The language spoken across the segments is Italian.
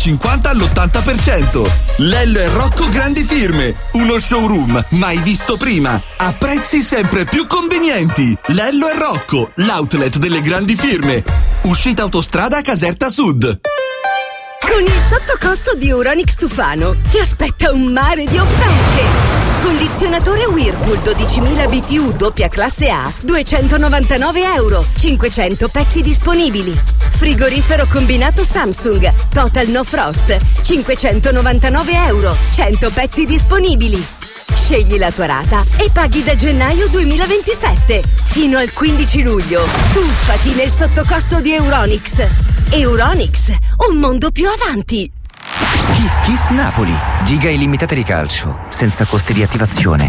50 all'80%. Lello e Rocco Grandi Firme, uno showroom mai visto prima, a prezzi sempre più convenienti. Lello e Rocco, l'outlet delle grandi firme. Uscita autostrada Caserta Sud. Con il sottocosto di Euronics Tufano ti aspetta un mare di offerte. Condizionatore Whirlpool 12.000 BTU doppia classe A, €299, 500 pezzi disponibili. Frigorifero combinato Samsung Total No Frost, €599, 100 pezzi disponibili. Scegli la tua rata e paghi da gennaio 2027. Fino al 15 luglio. Tuffati nel sottocosto di Euronics. Euronics, un mondo più avanti. Kiss Kiss Napoli. Giga illimitate di calcio, senza costi di attivazione.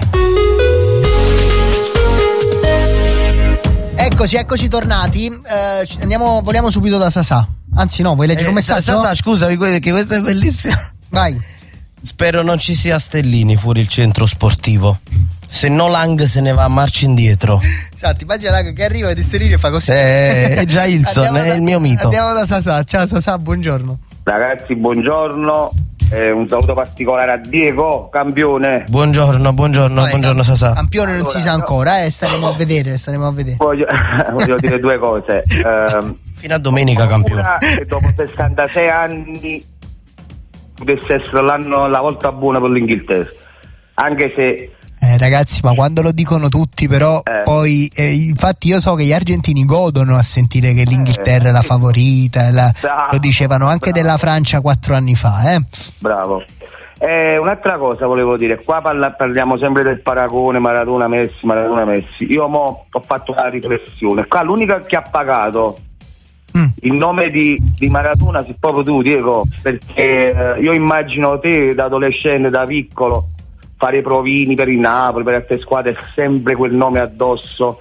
Eccoci tornati. Vogliamo subito da Sasà. Anzi no, vuoi leggere un messaggio? Sasà, scusami, perché questa è bellissima. Vai. Spero non ci sia Stellini fuori il centro sportivo. Se no Lang se ne va a marcia indietro. Esatto, immagina Lang che arriva e Stellini e fa così. È già Ilson, è il mio mito. Andiamo da Sasà. Ciao Sasà, buongiorno. Ragazzi, buongiorno. Un saluto particolare a Diego, campione. Buongiorno Sasà. Campione non si sa ancora, staremo a vedere. Voglio dire due cose. Fino a domenica campione. Che dopo 66 anni potesse essere la volta buona per l'Inghilterra. Anche se ragazzi, ma quando lo dicono tutti, però poi infatti io so che gli argentini godono a sentire che l'Inghilterra è la favorita, lo dicevano anche della Francia 4 anni fa. Bravo. Un'altra cosa volevo dire, qua parliamo sempre del paragone Maradona-Messi. Io ho fatto una riflessione. Qua l'unica che ha pagato il nome di Maradona sei proprio tu, Diego, perché io immagino te da adolescente, da piccolo, fare i provini per il Napoli, per altre squadre, sempre quel nome addosso,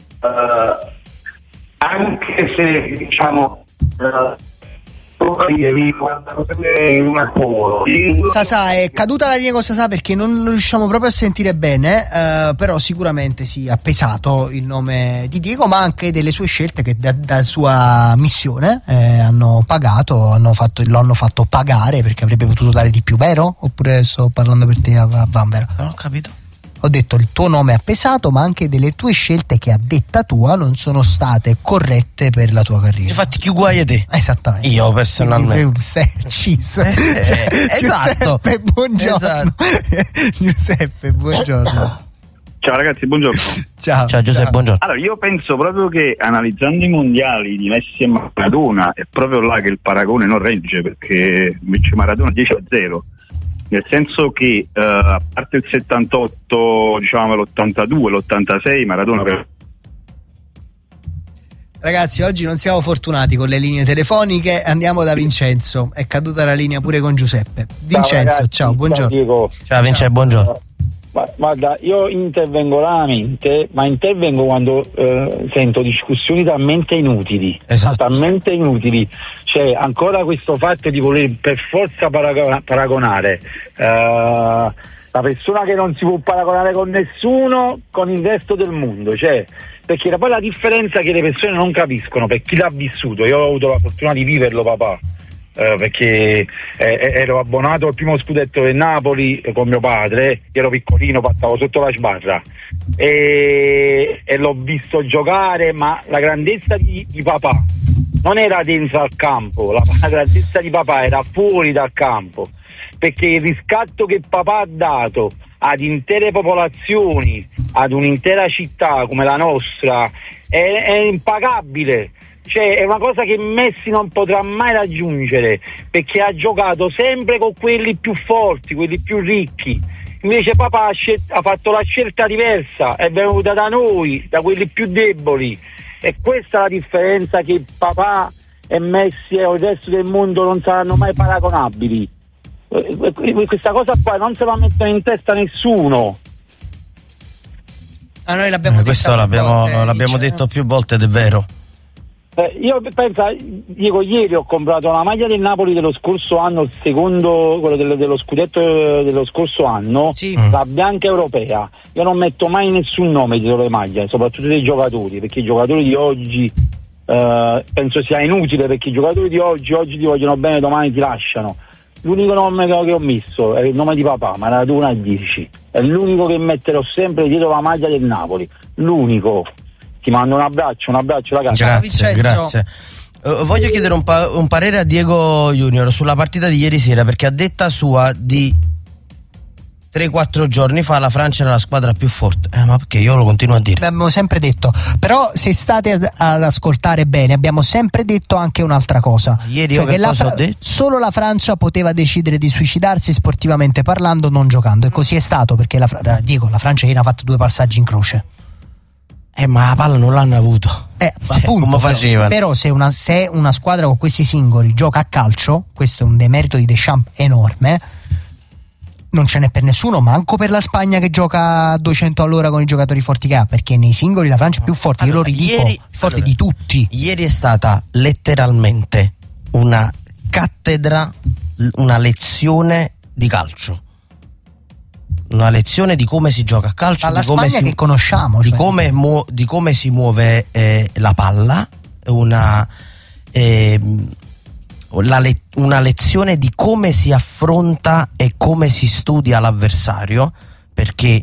anche se diciamo Sasà, è caduta la linea con Sasà perché non lo riusciamo proprio a sentire bene, però sicuramente sì, ha pesato il nome di Diego, ma anche delle sue scelte che da sua missione hanno pagato, lo hanno fatto pagare, perché avrebbe potuto dare di più, vero? Oppure sto parlando per te a Vanvera? Non ho capito. Ho detto il tuo nome ha pesato, ma anche delle tue scelte che a detta tua non sono state corrette per la tua carriera. Infatti chi guai te? Esattamente. Io personalmente. Esatto. Giuseppe, buongiorno. Esatto. Giuseppe, buongiorno. Ciao ragazzi, buongiorno. Ciao Giuseppe, buongiorno. Allora, io penso proprio che analizzando i mondiali di Messi e Maradona è proprio là che il paragone non regge, perché invece Maradona 10-0. Nel senso che a parte il 78, diciamo l'82, l'86, Maradona Ragazzi, oggi non siamo fortunati con le linee telefoniche, andiamo da Vincenzo. È caduta la linea pure con Giuseppe. Vincenzo, ciao, buongiorno. Ciao Vincenzo, buongiorno. Guarda, io intervengo raramente, ma intervengo quando sento discussioni talmente inutili. Esatto. Talmente inutili. Cioè, ancora questo fatto di voler per forza paragonare la persona che non si può paragonare con nessuno con il resto del mondo, cioè, perché poi la differenza che le persone non capiscono, per chi l'ha vissuto. Io ho avuto la fortuna di viverlo, papà. Perché ero abbonato al primo scudetto del Napoli con mio padre, ero piccolino, passavo sotto la sbarra e l'ho visto giocare, ma la grandezza di papà non era dentro al campo, la grandezza di papà era fuori dal campo, perché il riscatto che papà ha dato ad intere popolazioni, ad un'intera città come la nostra è impagabile. Cioè, è una cosa che Messi non potrà mai raggiungere, perché ha giocato sempre con quelli più forti, quelli più ricchi. Invece papà ha fatto la scelta diversa, è venuta da noi, da quelli più deboli. E questa è la differenza, che papà e Messi e il resto del mondo non saranno mai paragonabili. Questa cosa qua non se la mettono in testa nessuno. Noi l'abbiamo questo l'abbiamo detto più volte ed è vero. Io dico, ieri ho comprato la maglia del Napoli dello scorso anno, il secondo, quello dello scudetto dello scorso anno, sì. La bianca europea. Io non metto mai nessun nome dietro le maglie, soprattutto dei giocatori, perché i giocatori di oggi penso sia inutile, perché i giocatori di oggi ti vogliono bene, domani ti lasciano. L'unico nome che ho messo è il nome di papà, Maradona 10, è l'unico che metterò sempre dietro la maglia del Napoli, l'unico. Ti mando un abbraccio ragazzi. Grazie. Voglio chiedere un parere a Diego Junior sulla partita di ieri sera, perché a detta sua di 3-4 giorni fa la Francia era la squadra più forte. Ma perché io lo continuo a dire? Abbiamo sempre detto, però se state ad ascoltare bene, abbiamo sempre detto anche un'altra cosa. Ieri io che cosa ho detto? Solo la Francia poteva decidere di suicidarsi sportivamente parlando, non giocando, e così è stato, perché la Francia ieri ha fatto 2 passaggi in croce. Ma la palla non l'hanno avuto. Appunto, come facevano? Però se una squadra con questi singoli gioca a calcio, questo è un demerito di Deschamps enorme. Non ce n'è per nessuno, manco per la Spagna che gioca a 200 all'ora con i giocatori forti che ha, perché nei singoli la Francia è più forte. Io lo ridico, forte di tutti. Ieri è stata letteralmente una cattedra, una lezione di calcio. Una lezione di come si gioca a calcio, dalla di come Spagna che conosciamo, di come si muove la palla, una lezione di come si affronta e come si studia l'avversario, perché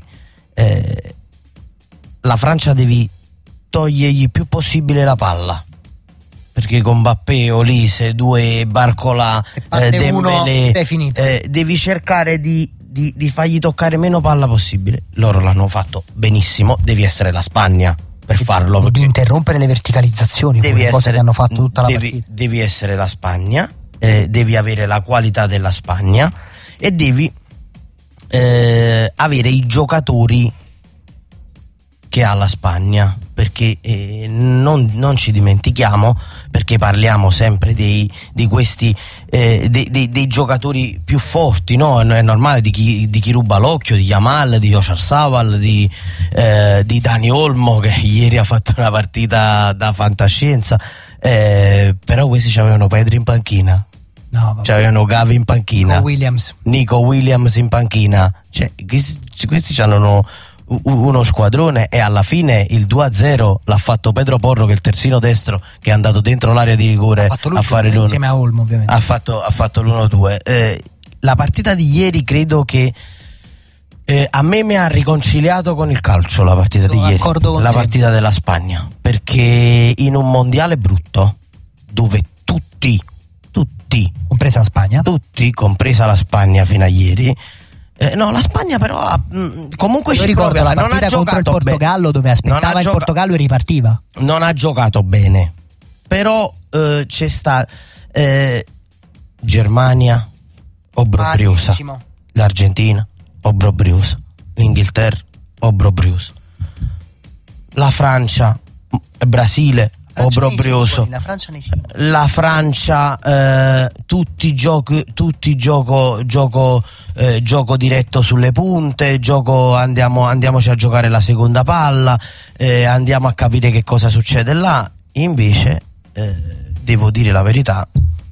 la Francia devi togliergli il più possibile la palla, perché con Mbappé, Olise, 2 Barcola, Dembélé, devi cercare di fargli toccare meno palla possibile. Loro l'hanno fatto benissimo, devi essere la Spagna per farlo, di interrompere le verticalizzazioni, cose che hanno fatto tutta la partita. Devi essere la Spagna, devi avere la qualità della Spagna e devi avere i giocatori che ha la Spagna, perché non ci dimentichiamo, perché parliamo sempre di questi dei giocatori più forti, no? È normale, di chi ruba l'occhio, di Yamal, di Oyarzabal, di Dani Olmo, che ieri ha fatto una partita da fantascienza, però questi avevano Pedri in panchina, c'avevano Gavi in panchina, Nico Williams in panchina, cioè questi hanno uno squadrone, e alla fine il 2-0 l'ha fatto Pedro Porro, che è il terzino destro, che è andato dentro l'area di rigore a fare l'1, insieme a Olmo, ovviamente. Ha fatto l'1-2. La partita di ieri credo che a me mi ha riconciliato con il calcio, la partita di ieri, la partita della Spagna, perché in un mondiale brutto dove tutti compresa la Spagna, compresa la Spagna fino a ieri, no, la Spagna però comunque ci ricordo prova, la partita non ha contro il Portogallo dove aspettava il Portogallo e ripartiva. Non ha giocato bene, però c'è sta Germania obbrobriosa, l'Argentina obbrobriosa, l'Inghilterra obbrobriosa, la Francia, Brasile obbrobrioso, la Francia tutti gioco diretto sulle punte, andiamoci a giocare la seconda palla, andiamo a capire che cosa succede là. Invece devo dire la verità,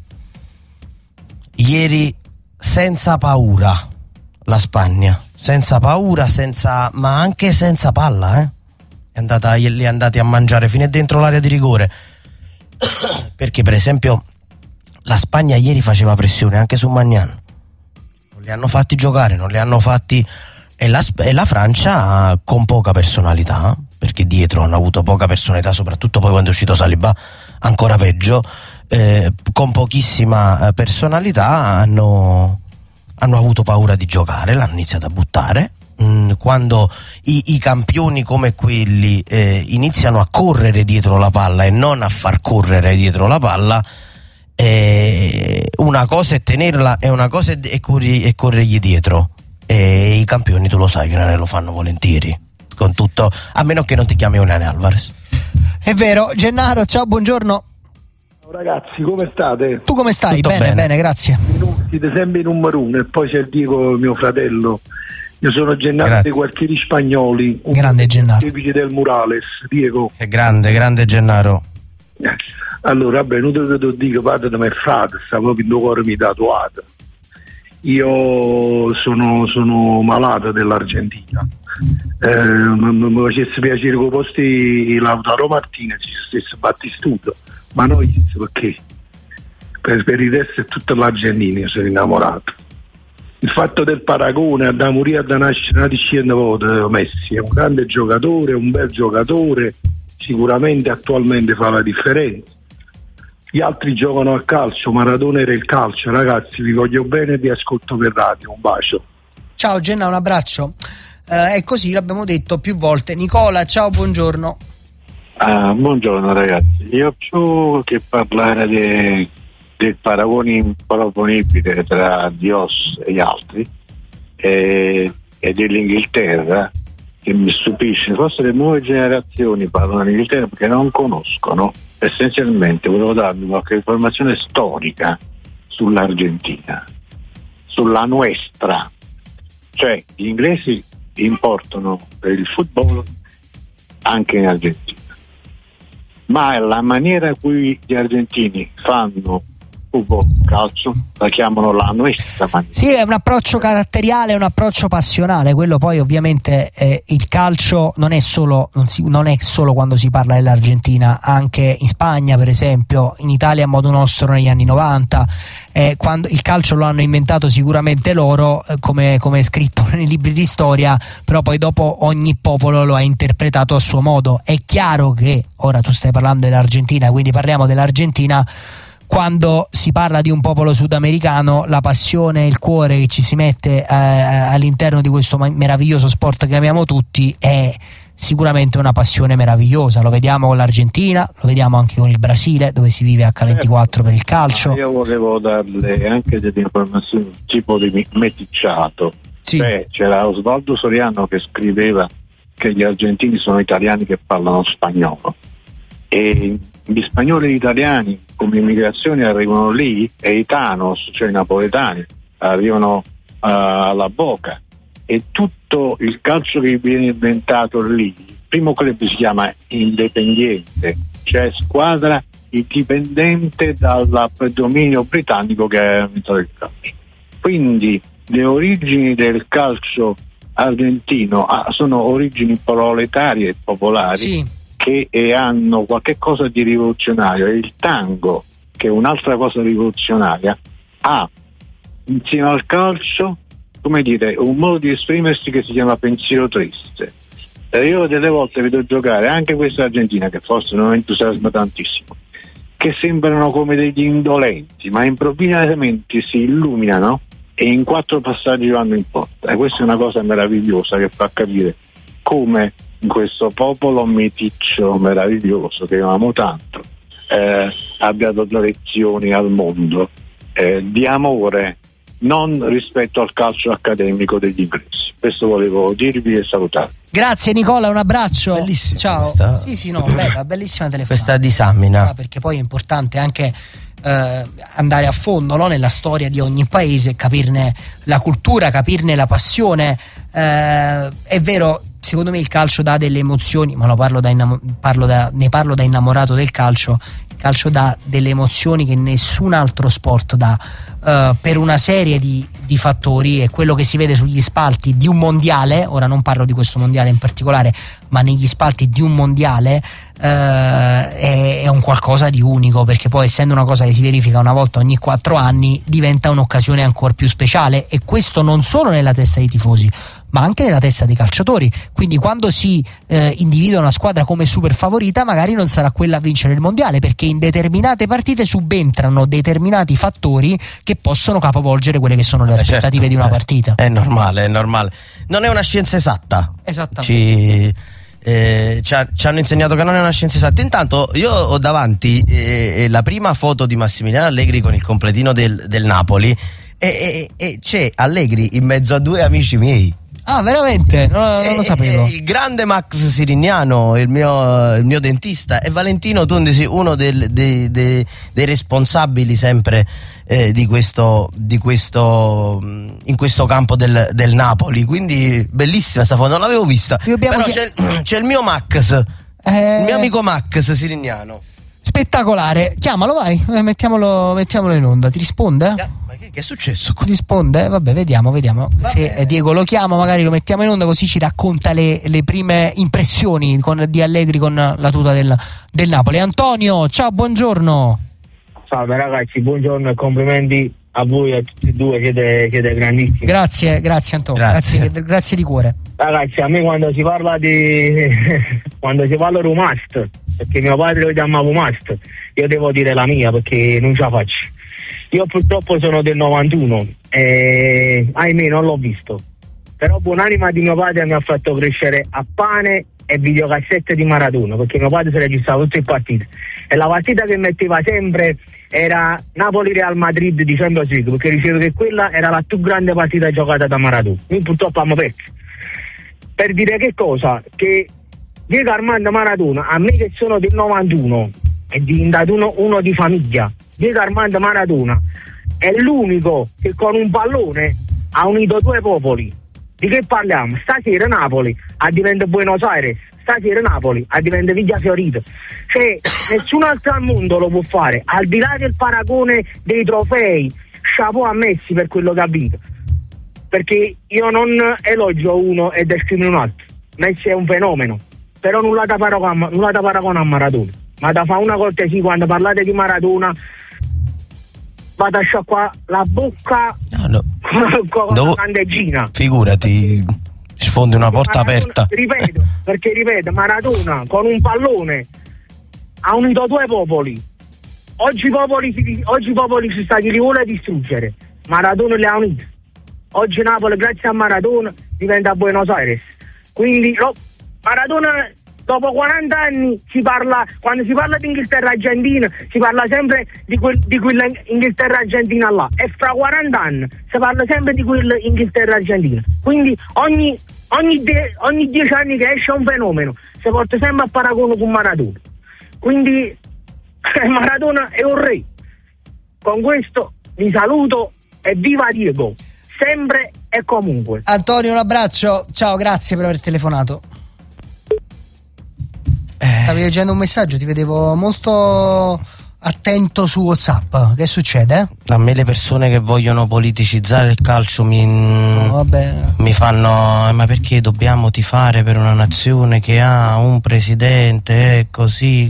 ieri senza paura la Spagna, senza paura, ma anche senza palla, li è andati a mangiare fino dentro l'area di rigore, perché per esempio la Spagna ieri faceva pressione anche su Maignan, non li hanno fatti giocare, non li hanno fatti, e la Francia con poca personalità, perché dietro hanno avuto poca personalità, soprattutto poi quando è uscito Saliba ancora peggio, con pochissima personalità hanno avuto paura di giocare, l'hanno iniziato a buttare. Quando i campioni come quelli iniziano a correre dietro la palla e non a far correre dietro la palla, una cosa è tenerla e una cosa è corrergli dietro, e i campioni tu lo sai che non lo fanno volentieri, con tutto, a meno che non ti chiami Julian Alvarez. È vero. Gennaro, ciao, buongiorno. Ciao ragazzi, come state? Tu come stai? Tutto bene, grazie. Siete sempre i numero uno, e poi c'è Diego, mio fratello. Io sono Gennaro dei Quartieri Spagnoli, un grande Gennaro, del Murales. Diego, è grande Gennaro. Allora, vabbè, non te lo dico, padre da me frate, sta proprio in due cuore mi tatuato. io sono malato dell'Argentina. Mi facesse piacere con posti Lautaro Martinez, ci stesso Battistuta, ma noi perché? Per il resto è tutta l'Argentina, io sono innamorato. Il fatto del paragone da morire da nascere una decina volte, Messi è un grande giocatore, un bel giocatore, sicuramente attualmente fa la differenza. Gli altri giocano a calcio, Maradona era il calcio. Ragazzi, vi voglio bene e vi ascolto per radio, un bacio. Ciao Genna, un abbraccio. È così, l'abbiamo detto più volte. Nicola, ciao, buongiorno. Buongiorno ragazzi, io più che parlare del paragone improponibile tra Dios e gli altri e dell'Inghilterra, che mi stupisce, forse le nuove generazioni parlano dell'Inghilterra perché non conoscono. Essenzialmente volevo darvi qualche informazione storica sull'Argentina, sulla nuestra, cioè gli inglesi importano il football anche in Argentina, ma la maniera in cui gli argentini fanno calcio la chiamano la nuestra maniera. Sì, è un approccio caratteriale, è un approccio passionale. Quello poi ovviamente il calcio non è solo quando si parla dell'Argentina, anche in Spagna per esempio, in Italia a modo nostro negli anni 90, quando il calcio lo hanno inventato sicuramente loro, come è scritto nei libri di storia, però poi dopo ogni popolo lo ha interpretato a suo modo. È chiaro che ora tu stai parlando dell'Argentina, quindi parliamo dell'Argentina. Quando si parla di un popolo sudamericano, la passione e il cuore che ci si mette all'interno di questo meraviglioso sport che amiamo tutti è sicuramente una passione meravigliosa. Lo vediamo con l'Argentina, lo vediamo anche con il Brasile, dove si vive H24 per il calcio. Io volevo darle anche delle informazioni tipo di meticciato. Sì. C'era Osvaldo Soriano che scriveva che gli argentini sono italiani che parlano spagnolo, e gli spagnoli e gli italiani come immigrazione arrivano lì, e i tanos, cioè i napoletani, arrivano alla Boca, e tutto il calcio che viene inventato lì, il primo club si chiama Independiente, cioè squadra indipendente dal predominio britannico che ha inventato il calcio. Quindi le origini del calcio argentino sono origini proletarie e popolari. Sì. Che hanno qualche cosa di rivoluzionario, e il tango, che è un'altra cosa rivoluzionaria, ha insieme al calcio, come dire, un modo di esprimersi che si chiama pensiero triste. Io delle volte vedo giocare anche questa Argentina, che forse non entusiasma tantissimo, che sembrano come degli indolenti, ma improvvisamente si illuminano e in 4 passaggi vanno in porta, e questa è una cosa meravigliosa che fa capire come in questo popolo meticcio meraviglioso che amo tanto abbia dato lezioni al mondo di amore, non rispetto al calcio accademico degli inglesi. Questo volevo dirvi e salutarvi. Grazie Nicola, un abbraccio. Bellissimo. Ciao. Bella, bellissima telefonata. Questa disamina. Perché poi è importante anche andare a fondo, no? Nella storia di ogni paese, capirne la cultura, capirne la passione. È vero, secondo me il calcio dà delle emozioni, ma ne parlo da innamorato del calcio. Il calcio dà delle emozioni che nessun altro sport dà, per una serie di fattori, e quello che si vede sugli spalti di un mondiale, ora non parlo di questo mondiale in particolare, ma negli spalti di un mondiale è un qualcosa di unico, perché poi essendo una cosa che si verifica una volta ogni 4 anni diventa un'occasione ancora più speciale, e questo non solo nella testa dei tifosi ma anche nella testa dei calciatori. Quindi quando si individua una squadra come super favorita, magari non sarà quella a vincere il mondiale, perché in determinate partite subentrano determinati fattori che possono capovolgere quelle che sono le aspettative di una partita. È normale. Non è una scienza esatta. Esattamente. Ci hanno insegnato che non è una scienza esatta. Intanto io ho davanti la prima foto di Massimiliano Allegri con il completino del Napoli, e c'è Allegri in mezzo a 2 amici miei. Ah, veramente? Non lo sapevo. Il grande Max Sirignano, il mio dentista, e Valentino Tondesi, uno dei responsabili sempre in questo campo del Napoli. Quindi bellissima sta foto, non l'avevo vista. Però c'è il mio Max, il mio amico Max Sirignano. Spettacolare, chiamalo, vai, mettiamolo in onda. Ti risponde? Ma che è successo? Ti risponde? Vabbè, vediamo. Se Diego lo chiama, magari lo mettiamo in onda, così ci racconta le prime impressioni di Allegri con la tuta del Napoli. Antonio, ciao, buongiorno. Salve ragazzi, buongiorno e complimenti a voi e a tutti e due, siete grandissimi. Grazie Antonio, grazie di cuore. Ragazzi, a me quando si parla Rumast, perché mio padre lo chiamava Rumast, io devo dire la mia perché non ce la faccio. Io purtroppo sono del 91 e ahimè non l'ho visto, però buonanima di mio padre mi ha fatto crescere a pane e videocassette di Maradona, perché mio padre si registrava tutte le partite e la partita che metteva sempre era Napoli-Real Madrid di Champions League, perché dicevo che quella era la più grande partita giocata da Maradona. Noi purtroppo abbiamo perso. Per dire che cosa? Che Diego Armando Maradona, a me che sono del 91 è diventato uno di famiglia, Diego Armando Maradona è l'unico che con un pallone ha unito due popoli. Di che parliamo? Stasera Napoli diventa Buenos Aires, stasera Napoli diventa Villa Fiorito. Cioè nessun altro al mondo lo può fare, al di là del paragone dei trofei. Chapeau a Messi per quello che ha vinto, perché io non elogio uno e discrimino un altro. Messi è un fenomeno, però nulla da paragone a Maradona. Ma da fa una cortesia, quando parlate di Maradona vado a sciacquare la bocca con la candeggina. Figurati, sfondi una porta aperta. Ripeto, Maradona con un pallone ha unito due popoli. Oggi i popoli si stanno li vuole distruggere, Maradona li ha uniti. Oggi Napoli grazie a Maradona diventa Buenos Aires. Quindi Maradona dopo 40 anni quando si parla di Inghilterra-Argentina si parla sempre di quella Inghilterra-Argentina là, e fra 40 anni si parla sempre di quella Inghilterra-Argentina. Quindi ogni 10 anni che esce un fenomeno si porta sempre a paragone con Maradona. Quindi Maradona è un re. Con questo vi saluto e viva Diego, sempre e comunque. Antonio, un abbraccio, ciao, grazie per aver telefonato. Stavi leggendo un messaggio, ti vedevo molto attento su WhatsApp. Che succede? A me le persone che vogliono politicizzare il calcio mi fanno ma perché dobbiamo tifare per una nazione che ha un presidente e così.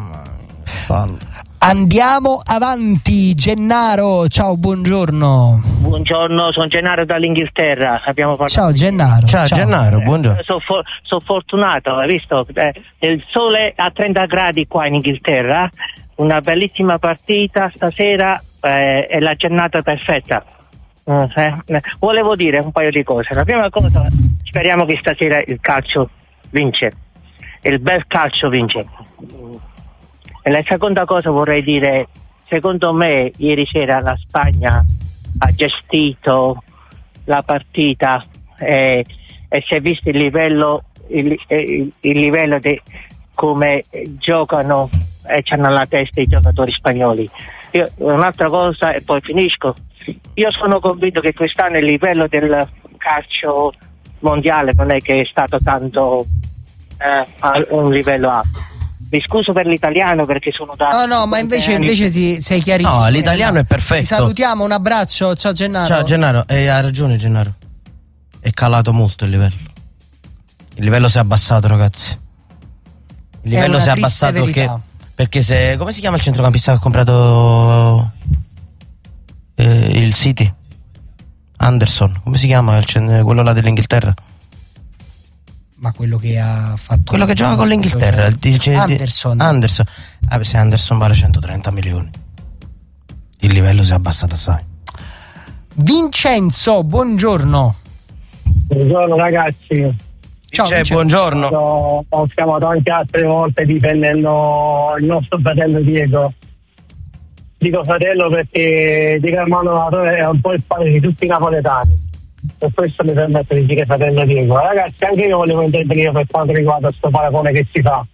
Andiamo avanti. Gennaro, ciao, buongiorno. Buongiorno, sono Gennaro dall'Inghilterra. Abbiamo parlato. Ciao Gennaro. Ciao Gennaro, buongiorno. Sono fortunato, hai visto? Il sole a 30 gradi qua in Inghilterra, una bellissima partita stasera, è la giornata perfetta. Volevo dire un paio di cose. La prima cosa, speriamo che stasera il calcio vince, il bel calcio vince. E la seconda cosa vorrei dire, secondo me ieri sera la Spagna ha gestito la partita e si è visto il livello di come giocano e c'hanno alla testa i giocatori spagnoli. Un'altra cosa e poi finisco. Io sono convinto che quest'anno il livello del calcio mondiale non è che è stato tanto a un livello alto. Mi scuso per l'italiano perché sono da... No, ma invece ti sei chiarissimo. No, l'italiano è perfetto. Ti salutiamo, un abbraccio, ciao Gennaro. Ciao Gennaro, ha ragione Gennaro. È calato molto il livello. Il livello si è abbassato, ragazzi. Il livello si è abbassato perché se... Come si chiama il centrocampista che ha comprato il City? Anderson. Come si chiama quello là dell'Inghilterra? Ma quello che ha fatto, quello che gioca con l'Inghilterra, Anderson. Se Anderson vale 130 milioni, il livello si è abbassato assai. Vincenzo, buongiorno. Buongiorno ragazzi. Ciao, buongiorno. Ho chiamato anche altre volte difendendo il nostro fratello Diego. Dico fratello perché Diego Armando è un po' il padre di tutti i napoletani. Per questo mi permetto di dire fratello Diego. Ragazzi, anche io volevo intervenire per quanto riguarda questo paragone che si fa.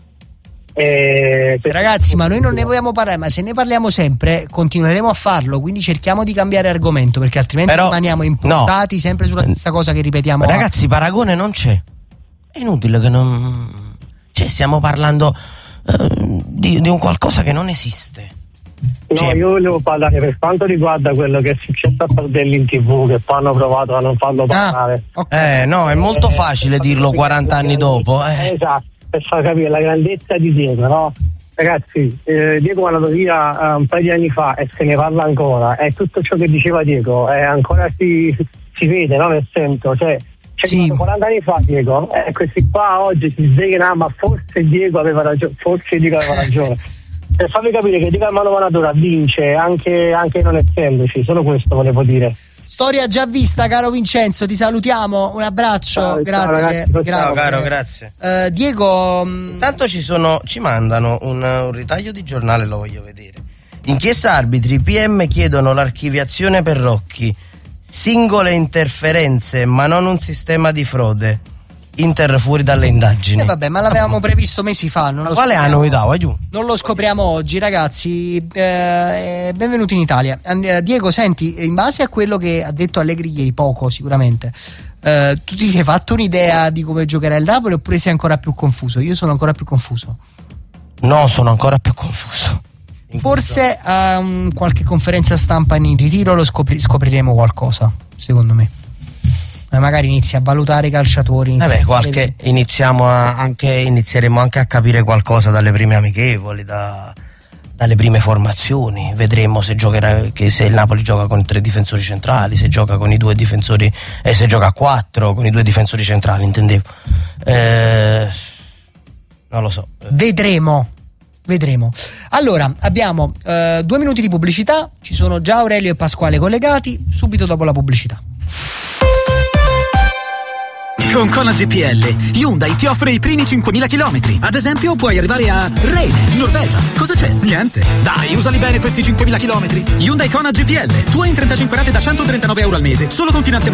Ragazzi, ma noi non ne vogliamo parlare, ma se ne parliamo sempre continueremo a farlo, quindi cerchiamo di cambiare argomento, perché altrimenti rimaniamo impuntati sempre sulla stessa cosa che ripetiamo. Ragazzi, paragone non c'è. È inutile che non... Cioè, stiamo parlando di un qualcosa che non esiste. No, io volevo parlare per quanto riguarda quello che è successo a Tardelli in TV, che poi hanno provato a non farlo parlare. No, è molto facile dirlo 40 anni dopo. Esatto, per far capire la grandezza di Diego, no? Ragazzi, Diego è andato via un paio di anni fa e se ne parla ancora, e tutto ciò che diceva Diego ancora si vede, no? Nel senso, cioè 40 anni fa Diego, questi qua oggi si svegliano, ma forse Diego aveva ragione, per farvi capire che Diego Armando Maradona vince anche non essendoci, solo questo volevo dire. Storia già vista, caro Vincenzo, ti salutiamo, un abbraccio, grazie. Ciao caro, grazie. Diego, intanto ci mandano un ritaglio di giornale, lo voglio vedere. Inchiesta arbitri, PM chiedono l'archiviazione per Rocchi, singole interferenze ma non un sistema di frode. Inter fuori dalle indagini. Vabbè, ma l'avevamo previsto mesi fa. Qual è la novità? Non lo scopriamo oggi, ragazzi. Benvenuti in Italia. Diego, senti, in base a quello che ha detto Allegri ieri, poco sicuramente, tu ti sei fatto un'idea di come giocherà il Napoli oppure sei ancora più confuso? Io sono ancora più confuso. No, sono ancora più confuso. Forse a qualche conferenza stampa in ritiro lo scopriremo qualcosa, secondo me. Magari inizi a valutare i calciatori. Inizieremo anche a capire qualcosa dalle prime amichevoli, dalle prime formazioni. Vedremo se se il Napoli gioca con 3 difensori centrali, se gioca con i 2 difensori, se gioca a 4 con i 2 difensori centrali, intendevo. Non lo so. Vedremo. Allora, abbiamo 2 minuti di pubblicità. Ci sono già Aurelio e Pasquale collegati. Subito dopo la pubblicità. Con Kona GPL, Hyundai ti offre i primi 5.000 chilometri. Ad esempio, puoi arrivare a Rene, Norvegia. Cosa c'è? Niente. Dai, usali bene questi 5.000 chilometri. Hyundai Kona GPL, tua in 35 rate da €139 al mese, solo con finanziamento